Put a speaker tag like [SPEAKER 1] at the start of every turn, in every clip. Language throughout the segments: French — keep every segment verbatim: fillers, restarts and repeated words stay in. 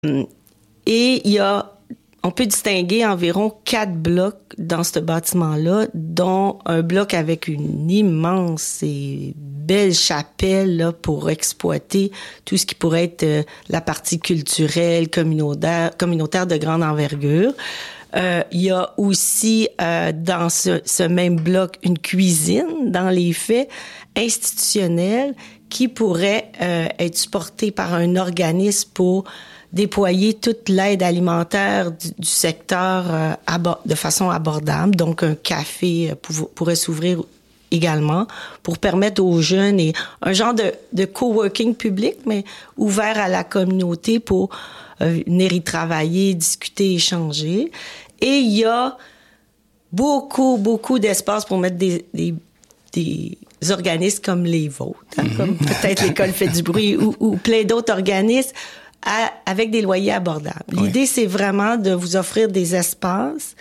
[SPEAKER 1] Et il y a, on peut distinguer environ quatre blocs dans ce bâtiment-là, dont un bloc avec une immense et belle chapelle là, pour exploiter tout ce qui pourrait être euh, la partie culturelle, communautaire, communautaire de grande envergure. Euh, il y a aussi euh, dans ce, ce même bloc une cuisine, dans les faits, institutionnelle, qui pourrait euh, être supportée par un organisme pour déployer toute l'aide alimentaire du, du secteur euh, abor- de façon abordable. Donc, un café euh, pour, pourrait s'ouvrir également pour permettre aux jeunes et un genre de, de coworking public, mais ouvert à la communauté pour euh, venir y travailler, discuter, échanger. Et il y a beaucoup, beaucoup d'espace pour mettre des, des, des organismes comme les vôtres, hein, mm-hmm. comme peut-être l'École fait du bruit ou, ou plein d'autres organismes à, avec des loyers abordables. Oui. L'idée, c'est vraiment de vous offrir des espaces,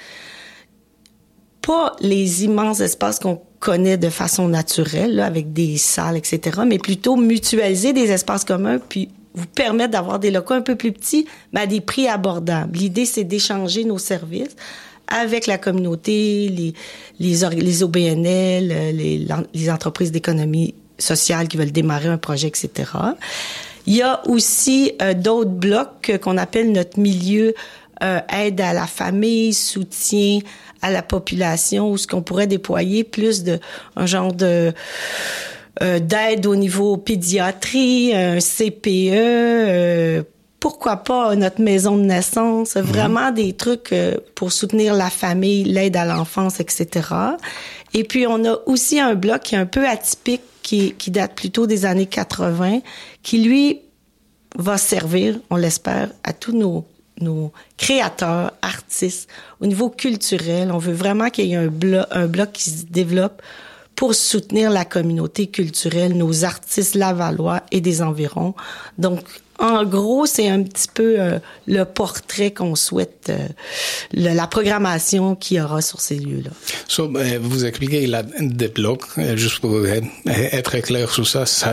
[SPEAKER 1] pas les immenses espaces qu'on connaît de façon naturelle, là, avec des salles, et cetera, mais plutôt mutualiser des espaces communs, puis vous permettre d'avoir des locaux un peu plus petits, mais à des prix abordables. L'idée, c'est d'échanger nos services avec la communauté, les, les, les O B N L, les, les entreprises d'économie sociale qui veulent démarrer un projet, et cetera. Il y a aussi euh, d'autres blocs qu'on appelle notre milieu euh, aide à la famille, soutien à la population, où ce qu'on pourrait déployer plus de un genre de euh, d'aide au niveau pédiatrie, un C P E, euh, pourquoi pas notre maison de naissance, mmh. vraiment des trucs euh, pour soutenir la famille, l'aide à l'enfance, et cetera. Et puis on a aussi un bloc qui est un peu atypique, qui, qui date plutôt des années quatre-vingts, qui lui va servir, on l'espère, à tous nos nos créateurs, artistes, au niveau culturel. On veut vraiment qu'il y ait un bloc, un bloc qui se développe pour soutenir la communauté culturelle, nos artistes lavallois et des environs. Donc, en gros, c'est un petit peu euh, le portrait qu'on souhaite, euh, le, la programmation qu'il y aura sur ces lieux-là.
[SPEAKER 2] So, euh, vous expliquez là des blocs, euh, juste pour euh, être clair sur ça, ça,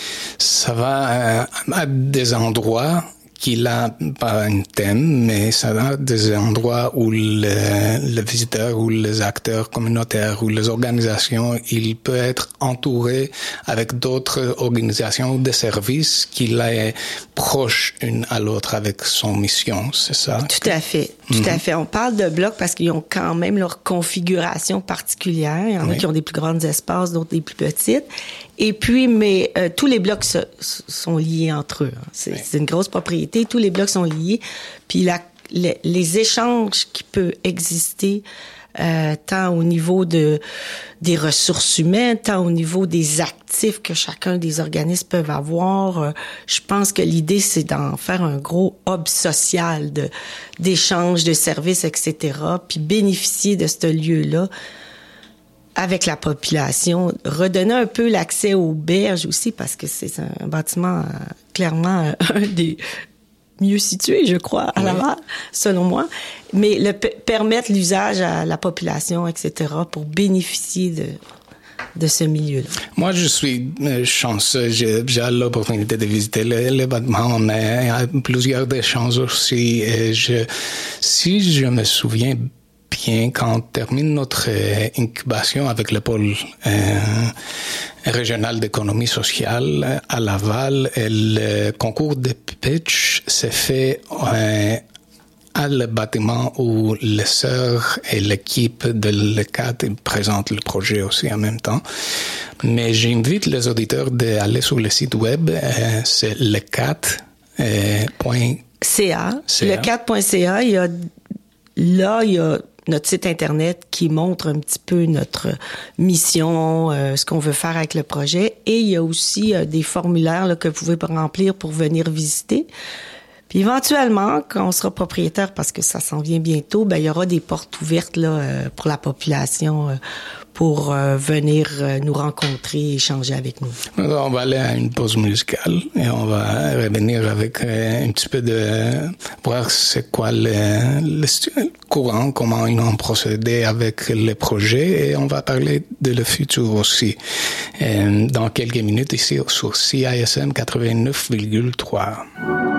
[SPEAKER 2] ça va euh, à des endroits qu'il a pas un thème, mais ça a des endroits où le, le visiteur ou les acteurs communautaires ou les organisations, il peut être entouré avec d'autres organisations ou des services qu'il est proche une à l'autre avec son mission, c'est ça?
[SPEAKER 1] Tout à fait, tout mm-hmm. à fait. On parle de blocs parce qu'ils ont quand même leur configuration particulière. Il y en oui. a qui ont des plus grands espaces, d'autres des plus petites. Et puis, mais euh, tous les blocs se, sont liés entre eux. Hein. C'est, oui. c'est une grosse propriété. Tous les blocs sont liés. Puis la, les, les échanges qui peuvent exister, euh, tant au niveau de des ressources humaines, tant au niveau des actifs que chacun des organismes peuvent avoir. Euh, je pense que l'idée, c'est d'en faire un gros hub social de d'échanges, de services, et cetera. Puis bénéficier de ce lieu-là avec la population, redonner un peu l'accès aux berges aussi, parce que c'est un bâtiment euh, clairement euh, un des mieux situés, je crois, à oui. Laval, selon moi, mais le p- permettre l'usage à la population, et cetera, pour bénéficier de de ce milieu-là.
[SPEAKER 2] Moi, je suis chanceux. J'ai, j'ai l'opportunité de visiter le, le bâtiment, mais il y a plusieurs des chances aussi. Et je, si je me souviens bien, quand on termine notre incubation avec le pôle euh, régional d'économie sociale à Laval, le concours de pitch s'est fait euh, à le bâtiment où les sœurs et l'équipe de l'E C A T présentent le projet aussi en même temps. Mais j'invite les auditeurs d'aller sur le site web, euh, c'est le quatre point c a.
[SPEAKER 1] Le quatre point c a, il y a là, il y a notre site Internet qui montre un petit peu notre mission, euh, ce qu'on veut faire avec le projet. Et il y a aussi euh, des formulaires là, que vous pouvez remplir pour venir visiter. Puis éventuellement, quand on sera propriétaire, parce que ça s'en vient bientôt, ben il y aura des portes ouvertes là euh, pour la population euh, pour euh, venir euh, nous rencontrer et échanger avec nous.
[SPEAKER 2] On va aller à une pause musicale et on va revenir avec euh, un petit peu de voir c'est quoi le, le courant, comment ils ont procédé avec le projet et on va parler de le futur aussi. Et dans quelques minutes ici sur C I S M quatre-vingt-neuf virgule trois.